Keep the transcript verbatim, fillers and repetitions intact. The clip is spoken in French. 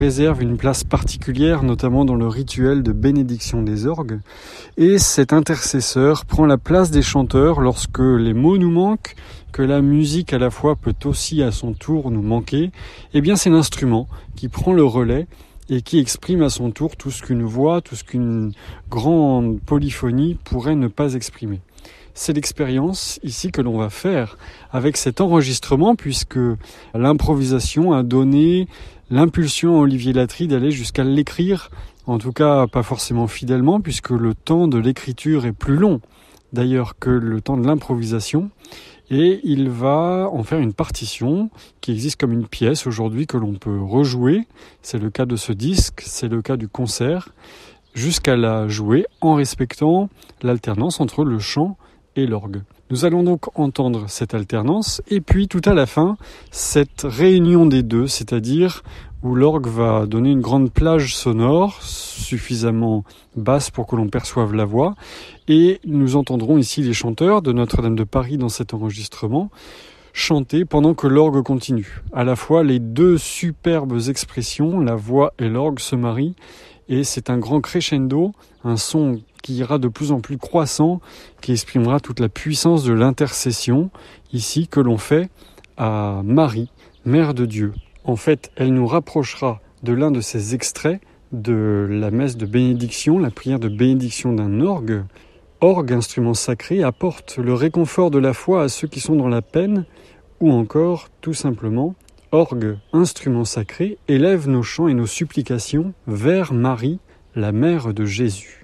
réserve une place particulière, notamment dans le rituel de bénédiction des orgues. Et cet intercesseur prend la place des chanteurs lorsque les mots nous manquent, que la musique à la fois peut aussi à son tour nous manquer. Eh bien, c'est l'instrument qui prend le relais et qui exprime à son tour tout ce qu'une voix, tout ce qu'une grande polyphonie pourrait ne pas exprimer. C'est l'expérience ici que l'on va faire avec cet enregistrement, puisque l'improvisation a donné l'impulsion à Olivier Latry d'aller jusqu'à l'écrire, en tout cas pas forcément fidèlement, puisque le temps de l'écriture est plus long d'ailleurs que le temps de l'improvisation, et il va en faire une partition qui existe comme une pièce aujourd'hui que l'on peut rejouer. C'est le cas de ce disque, c'est le cas du concert, jusqu'à la jouer en respectant l'alternance entre le chant et l'orgue. Nous allons donc entendre cette alternance et puis tout à la fin, cette réunion des deux, c'est-à-dire où l'orgue va donner une grande plage sonore suffisamment basse pour que l'on perçoive la voix, et nous entendrons ici les chanteurs de Notre-Dame de Paris dans cet enregistrement chanter pendant que l'orgue continue. À la fois, les deux superbes expressions, la voix et l'orgue, se marient, et c'est un grand crescendo, un son qui ira de plus en plus croissant, qui exprimera toute la puissance de l'intercession, ici, que l'on fait à Marie, Mère de Dieu. En fait, elle nous rapprochera de l'un de ces extraits de la messe de bénédiction, la prière de bénédiction d'un orgue. Orgue, instrument sacré, apporte le réconfort de la foi à ceux qui sont dans la peine, ou encore, tout simplement, orgue, instrument sacré, élève nos chants et nos supplications vers Marie, la Mère de Jésus.